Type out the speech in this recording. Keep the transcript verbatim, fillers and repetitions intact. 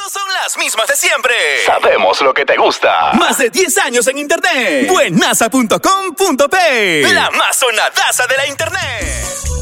son las mismas de siempre. Sabemos lo que te gusta. Más de diez años en internet. Buenaza punto com punto pe. La más sonadaza de la internet.